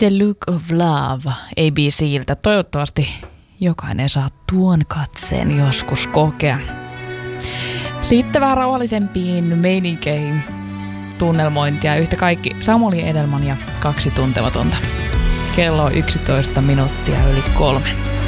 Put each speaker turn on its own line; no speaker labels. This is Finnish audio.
The Look of Love ABC:ltä. Toivottavasti jokainen saa tuon katseen joskus kokea. Sitten vähän rauhallisempiin meininkeihin tunnelmointia. Yhtä kaikki Samuli Edelman ja 2 tuntematonta. Kello on 11 minuuttia yli 3.